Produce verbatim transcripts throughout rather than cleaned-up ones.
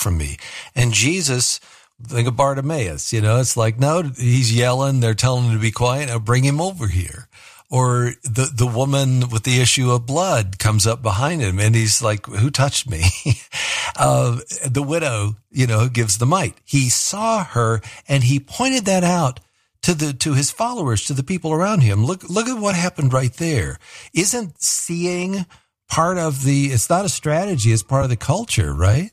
from me. And Jesus, think of Bartimaeus, you know, it's like, no, he's yelling. They're telling him to be quiet. Now bring him over here. Or the, the woman with the issue of blood comes up behind him and he's like, who touched me? uh, the widow, you know, gives the mite. He saw her and he pointed that out to the, to his followers, to the people around him. Look, look at what happened right there. Isn't seeing part of the, it's not a strategy, it's part of the culture, right?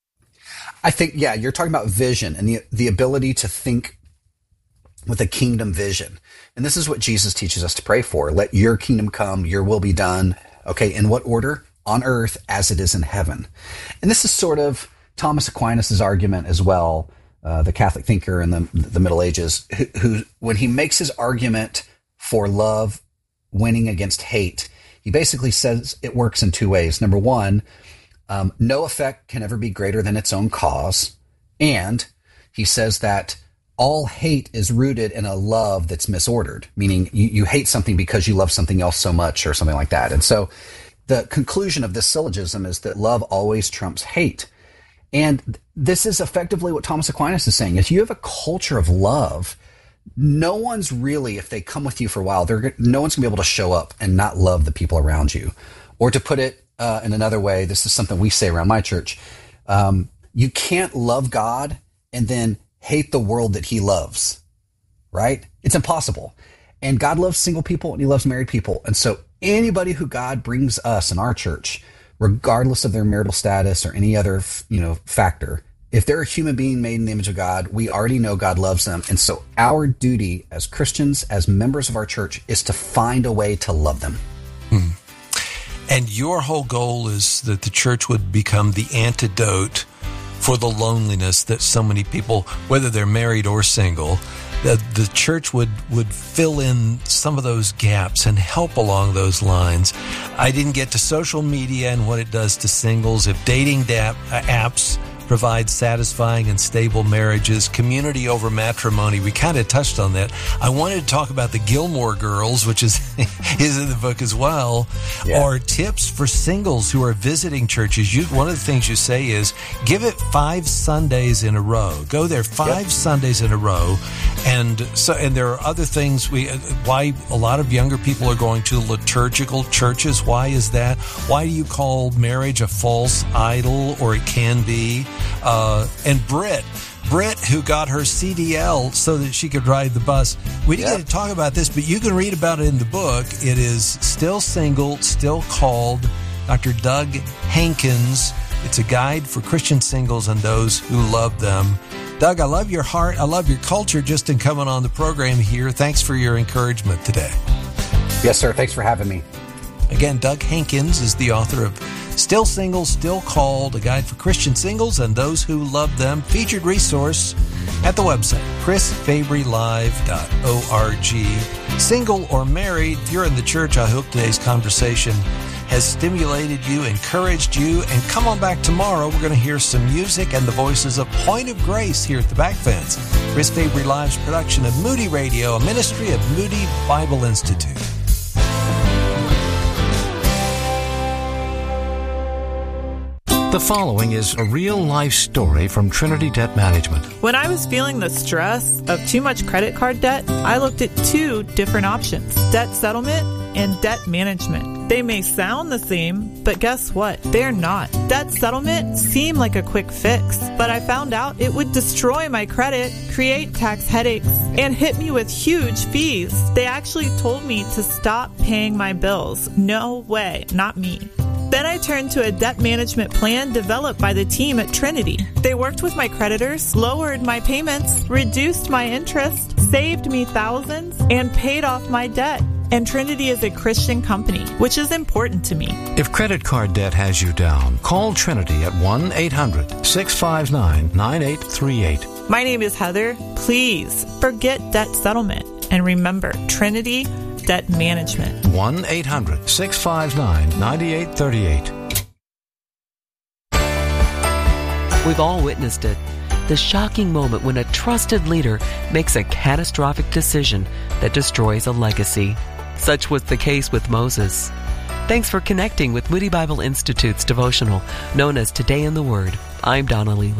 I think, yeah, you're talking about vision and the, the ability to think with a kingdom vision. And this is what Jesus teaches us to pray for. Let your kingdom come, your will be done. Okay, in what order? On earth as it is in heaven. And this is sort of Thomas Aquinas' argument as well, uh, the Catholic thinker in the, the Middle Ages, who, who, when he makes his argument for love winning against hate, he basically says it works in two ways. Number one, um, no effect can ever be greater than its own cause. And he says that all hate is rooted in a love that's misordered, meaning you, you hate something because you love something else so much or something like that. And so the conclusion of this syllogism is that love always trumps hate. And this is effectively what Thomas Aquinas is saying. If you have a culture of love, no one's really, if they come with you for a while, they're no one's going to be able to show up and not love the people around you. Or to put it uh, in another way, this is something we say around my church. Um, you can't love God and then hate the world that he loves, right? It's impossible. And God loves single people and he loves married people. And so anybody who God brings us in our church, regardless of their marital status or any other, you know, factor, if they're a human being made in the image of God, we already know God loves them. And so our duty as Christians, as members of our church, is to find a way to love them. Hmm. And your whole goal is that the church would become the antidote for the loneliness that so many people, whether they're married or single, that the church would, would fill in some of those gaps and help along those lines. I didn't get to social media and what it does to singles. If dating da- apps provide satisfying and stable marriages, community over matrimony, we kind of touched on that. I wanted to talk about the Gilmore Girls, which is is in the book as well, yeah. Or tips for singles who are visiting churches. You, one of the things you say is give it five Sundays in a row. Go there five yep. Sundays in a row, and so and there are other things. We why a lot of younger people are going to liturgical churches. Why is that? Why do you call marriage a false idol, or it can be? Uh, and Britt, Britt, who got her C D L so that she could ride the bus. We didn't yep. get to talk about this, but you can read about it in the book. It is Still Single, Still Called, Doctor Doug Hankins. It's a guide for Christian singles and those who love them. Doug, I love your heart. I love your culture just in coming on the program here. Thanks for your encouragement today. Yes, sir. Thanks for having me. Again, Doug Hankins is the author of Still Single, Still Called, a guide for Christian singles and those who love them. Featured resource at the website, chris fabry live dot org. Single or married, if you're in the church, I hope today's conversation has stimulated you, encouraged you, and come on back tomorrow. We're going to hear some music and the voices of Point of Grace here at the Back Fence. Chris Fabry Live's production of Moody Radio, a ministry of Moody Bible Institute. The following is a real-life story from Trinity Debt Management. When I was feeling the stress of too much credit card debt, I looked at two different options: debt settlement and debt management. They may sound the same, but guess what? They're not. Debt settlement seemed like a quick fix, but I found out it would destroy my credit, create tax headaches, and hit me with huge fees. They actually told me to stop paying my bills. No way, not me. Then I turned to a debt management plan developed by the team at Trinity. They worked with my creditors, lowered my payments, reduced my interest, saved me thousands, and paid off my debt. And Trinity is a Christian company, which is important to me. If credit card debt has you down, call Trinity at one eight hundred six five nine nine eight three eight. My name is Heather. Please forget debt settlement. And remember, Trinity Debt Management. one eight hundred six five nine nine eight three eight. We've all witnessed it. The shocking moment when a trusted leader makes a catastrophic decision that destroys a legacy. Such was the case with Moses. Thanks for connecting with Moody Bible Institute's devotional, known as Today in the Word. I'm Donna Lee.